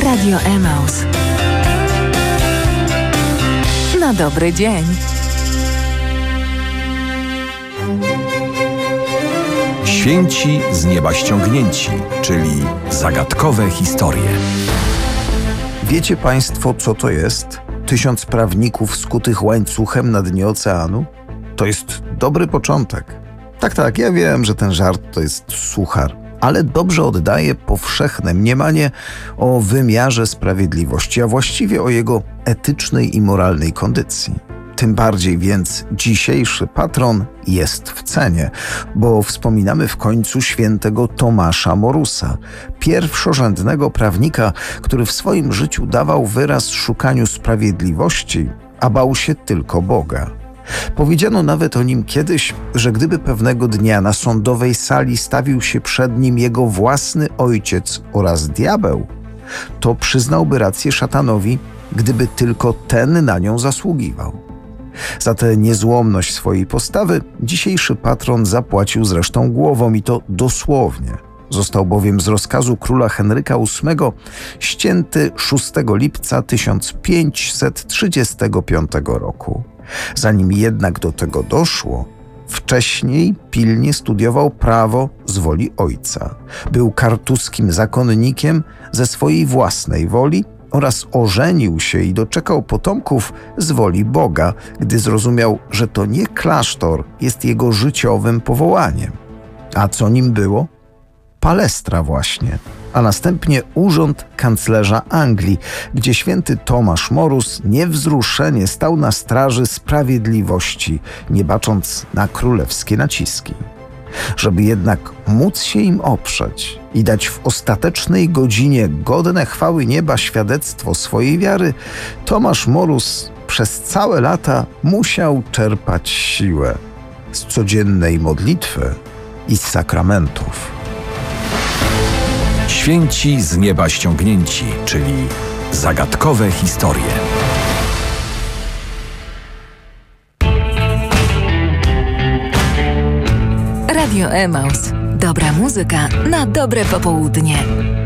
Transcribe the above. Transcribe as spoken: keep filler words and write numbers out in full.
Radio Emaus. Na dobry dzień. Święci z nieba ściągnięci, czyli zagadkowe historie. Wiecie Państwo, co to jest? Tysiąc prawników skutych łańcuchem na dnie oceanu? To jest dobry początek. Tak, tak, ja wiem, że ten żart to jest suchar, ale dobrze oddaje powszechne mniemanie o wymiarze sprawiedliwości, a właściwie o jego etycznej i moralnej kondycji. Tym bardziej więc dzisiejszy patron jest w cenie, bo wspominamy w końcu świętego Tomasza Morusa, pierwszorzędnego prawnika, który w swoim życiu dawał wyraz szukaniu sprawiedliwości, a bał się tylko Boga. Powiedziano nawet o nim kiedyś, że gdyby pewnego dnia na sądowej sali stawił się przed nim jego własny ojciec oraz diabeł, to przyznałby rację szatanowi, gdyby tylko ten na nią zasługiwał. Za tę niezłomność swojej postawy dzisiejszy patron zapłacił zresztą głową i to dosłownie. Został bowiem z rozkazu króla Henryka ósmego ścięty szóstego lipca tysiąc pięćset trzydziestego piątego roku. Zanim jednak do tego doszło, wcześniej pilnie studiował prawo z woli ojca. Był kartuskim zakonnikiem ze swojej własnej woli oraz ożenił się i doczekał potomków z woli Boga, gdy zrozumiał, że to nie klasztor jest jego życiowym powołaniem. A co nim było? Palestra właśnie, a następnie urząd kanclerza Anglii, gdzie święty Tomasz Morus niewzruszenie stał na straży sprawiedliwości, nie bacząc na królewskie naciski. Żeby jednak móc się im oprzeć i dać w ostatecznej godzinie godne chwały nieba świadectwo swojej wiary, Tomasz Morus przez całe lata musiał czerpać siłę z codziennej modlitwy i z sakramentów. Święci z nieba ściągnięci, czyli zagadkowe historie. Radio Emaus. Dobra muzyka na dobre popołudnie.